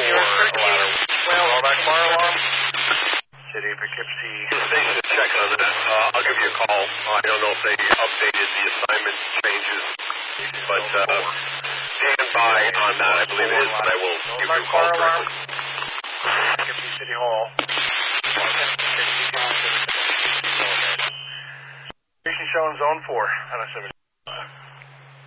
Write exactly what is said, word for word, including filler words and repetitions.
ladder. Well, all back fire alarm. City of Poughkeepsie. The station is checking on that. Uh, I'll give you a call. I don't know if they updated the assignment changes, but uh, stand by on that. I believe it is, but I will give you a call directly. Poughkeepsie City Hall. Station showing zone four.